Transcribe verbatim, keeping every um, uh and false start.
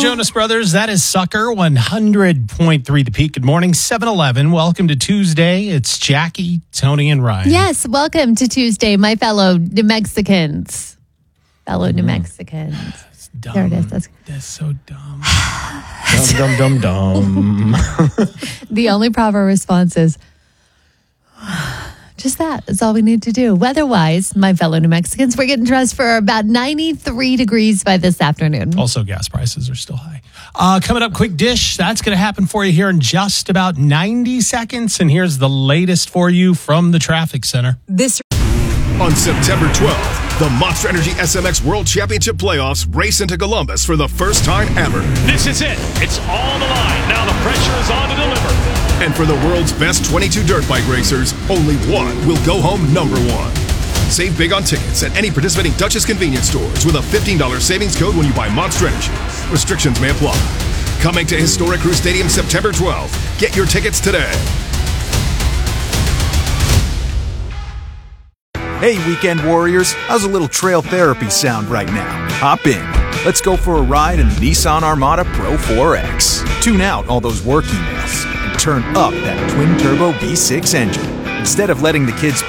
Jonas Brothers. That is Sucker, one hundred point three The Peak. Good morning, seven eleven. Welcome to Tuesday. It's Jackie, Tony, and Ryan. Yes, welcome to Tuesday, my fellow New Mexicans. Fellow New Mexicans. That's dumb. There it is. That's, That's so dumb. dumb, dumb, dumb, dumb. the only proper response is just that. That's all we need to do. Weather-wise, my fellow New Mexicans, we're getting dressed for about ninety-three degrees by this afternoon. Also, gas prices are still high. Uh, coming up, quick dish. That's going to happen for you here in just about ninety seconds. And here's the latest for you from the traffic center. This On September twelfth, the Monster Energy S M X World Championship Playoffs race into Columbus for the first time ever. This is it. It's all on the line. Now the pressure is on to deliver. And for the world's best twenty-two dirt bike racers, only one will go home number one. Save big on tickets at any participating Duchess convenience stores with a fifteen dollars savings code when you buy Monster Energy. Restrictions may apply. Coming to Historic Crew Stadium September twelfth. Get your tickets today. Hey, weekend warriors, how's a little trail therapy sound right now? Hop in. Let's go for a ride in the Nissan Armada Pro four X. Tune out all those work emails and turn up that twin-turbo V six engine. Instead of letting the kids